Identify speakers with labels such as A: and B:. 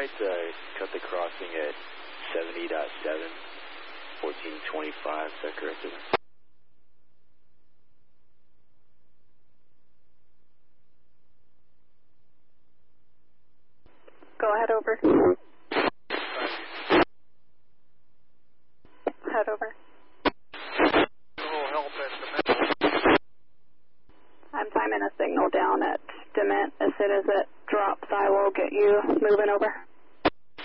A: right to cut the crossing at 70.7, 1425, is that correct?
B: Go ahead, over. Head over. I'm timing a signal down at Dement. As soon as it drops, I will get you moving over.